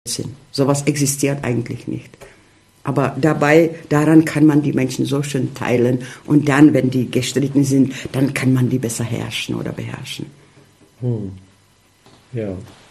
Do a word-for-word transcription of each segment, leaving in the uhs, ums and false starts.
sind. Sowas existiert eigentlich nicht. Aber dabei, daran kann man die Menschen so schön teilen und dann, wenn die gestritten sind, dann kann man die besser herrschen oder beherrschen. Hm. Ja.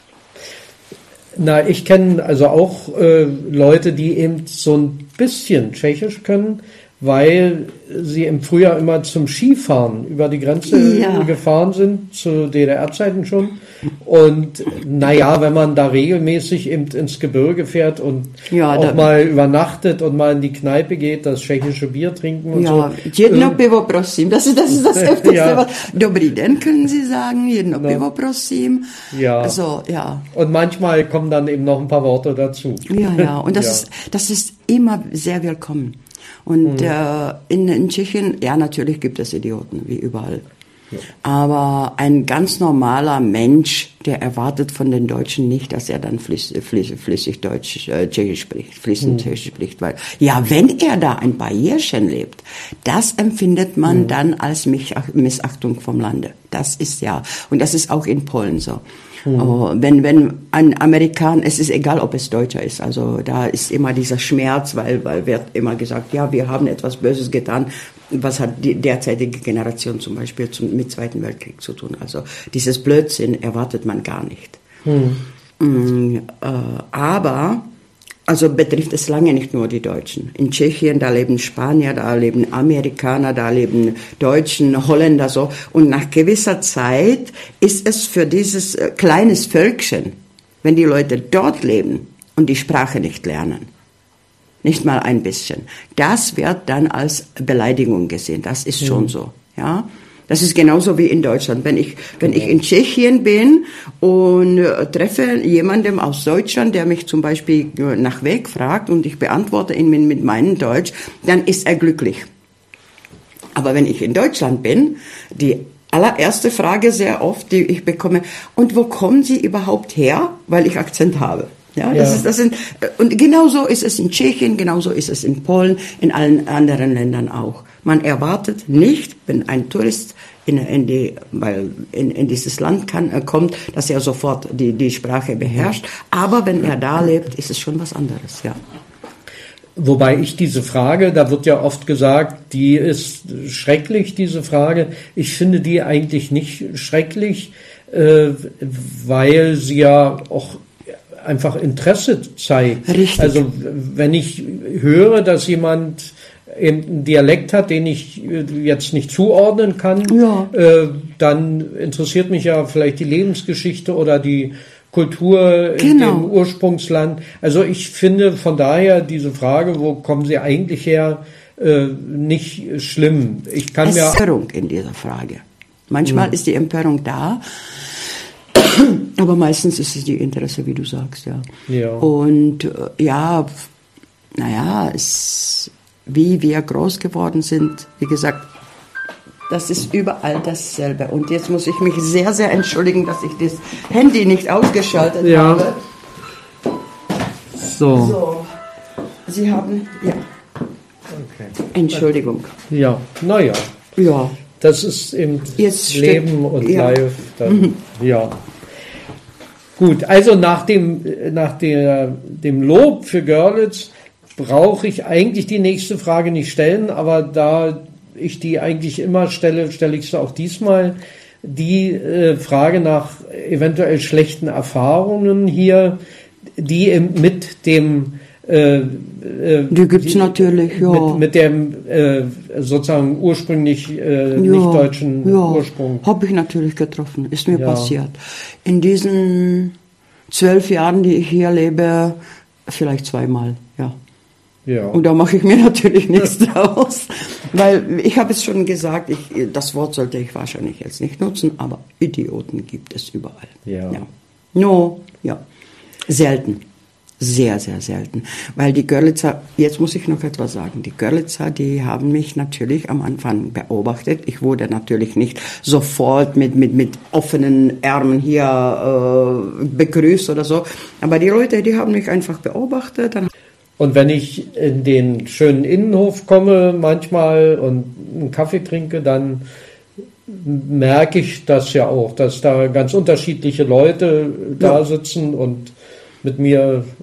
Na, ich kenne also auch äh, Leute, die eben so ein bisschen Tschechisch können, weil sie im Frühjahr immer zum Skifahren über die Grenze ja. gefahren sind, zu D D R-Zeiten schon. Und naja, wenn man da regelmäßig eben ins Gebirge fährt und ja, auch mal übernachtet und mal in die Kneipe geht, das tschechische Bier trinken und ja, so. Jedno pivo prosím, das ist das, ist das öfteste. Ja. Dobrý den können Sie sagen, jedno no. pivo prosím. Ja. Also, ja. Und manchmal kommen dann eben noch ein paar Worte dazu. Ja, ja, und das, ja. Ist, das ist immer sehr willkommen. Und mhm. äh, in, in Tschechien, ja, natürlich gibt es Idioten, wie überall. Ja. Aber ein ganz normaler Mensch, der erwartet von den Deutschen nicht, dass er dann flüssig, flüssig, flüssig Deutsch, äh, Tschechisch spricht, fließend mhm. Tschechisch spricht. Weil, ja, wenn er da ein paar Jährchen lebt, das empfindet man mhm. dann als Missachtung vom Lande. Das ist ja, und das ist auch in Polen so. Mhm. Oh, wenn, wenn ein Amerikaner, es ist egal, ob es Deutscher ist, also da ist immer dieser Schmerz, weil, weil wird immer gesagt, ja, wir haben etwas Böses getan. Was hat die derzeitige Generation zum Beispiel zum, mit Zweiten Weltkrieg zu tun? Also dieses Blödsinn erwartet man gar nicht. Mhm. Mm, äh, aber, also betrifft es lange nicht nur die Deutschen. In Tschechien, da leben Spanier, da leben Amerikaner, da leben Deutschen, Holländer so. Und nach gewisser Zeit ist es für dieses äh, kleines Völkchen, wenn die Leute dort leben und die Sprache nicht lernen, nicht mal ein bisschen, das wird dann als Beleidigung gesehen. Das ist schon mhm. so, ja. Das ist genauso wie in Deutschland. Wenn ich, wenn ich in Tschechien bin und äh, treffe jemanden aus Deutschland, der mich zum Beispiel äh, nach Weg fragt und ich beantworte ihn mit, mit meinem Deutsch, dann ist er glücklich. Aber wenn ich in Deutschland bin, die allererste Frage sehr oft, die ich bekomme, und wo kommen Sie überhaupt her? Weil ich Akzent habe. Ja, das ja. ist, das sind, und genauso ist es in Tschechien, genauso ist es in Polen, in allen anderen Ländern auch. Man erwartet nicht, wenn ein Tourist in, in, die, weil in, in dieses Land kann, äh, kommt, dass er sofort die, die Sprache beherrscht. Aber wenn er da lebt, ist es schon was anderes, ja. Wobei ich diese Frage, da wird ja oft gesagt, die ist schrecklich, diese Frage. Ich finde die eigentlich nicht schrecklich, äh, weil sie ja auch einfach Interesse zeigt. Richtig. Also wenn ich höre, dass jemand einen Dialekt hat, den ich jetzt nicht zuordnen kann, ja. äh, dann interessiert mich ja vielleicht die Lebensgeschichte oder die Kultur in genau. dem Ursprungsland. Also ich finde von daher diese Frage, wo kommen Sie eigentlich her, äh, nicht schlimm. Ich kann mir Empörung in dieser Frage. Manchmal hm. ist die Empörung da, aber meistens ist es die Interesse, wie du sagst, ja. ja. Und äh, ja, naja, es, wie wir groß geworden sind, wie gesagt, das ist überall dasselbe. Und jetzt muss ich mich sehr, sehr entschuldigen, dass ich das Handy nicht ausgeschaltet ja. habe. So. so. Sie haben, ja. Okay. Entschuldigung. Ja, naja. Ja. Das ist eben jetzt Leben steht, und ja. Live. Dann, mhm. Ja. Gut, also nach dem, nach der, dem Lob für Görlitz brauche ich eigentlich die nächste Frage nicht stellen, aber da ich die eigentlich immer stelle, stelle ich sie auch diesmal. Die äh, Frage nach eventuell schlechten Erfahrungen hier, die im, mit dem äh, äh, die gibt's die, natürlich, ja. Mit, mit dem äh, sozusagen ursprünglich äh, ja, nicht deutschen ja, Ursprung. Habe ich natürlich getroffen, ist mir ja. passiert. In diesen zwölf Jahren, die ich hier lebe, vielleicht zweimal, ja. Ja. Und da mache ich mir natürlich nichts draus, weil ich habe es schon gesagt, ich, das Wort sollte ich wahrscheinlich jetzt nicht nutzen, aber Idioten gibt es überall. Ja. ja. No, ja. Selten. Sehr, sehr selten. Weil die Görlitzer, jetzt muss ich noch etwas sagen, die Görlitzer, die haben mich natürlich am Anfang beobachtet. Ich wurde natürlich nicht sofort mit, mit, mit offenen Ärmeln hier äh, begrüßt oder so, aber die Leute, die haben mich einfach beobachtet. Dann Und wenn ich in den schönen Innenhof komme manchmal und einen Kaffee trinke, dann merke ich das ja auch, dass da ganz unterschiedliche Leute da sitzen und mit mir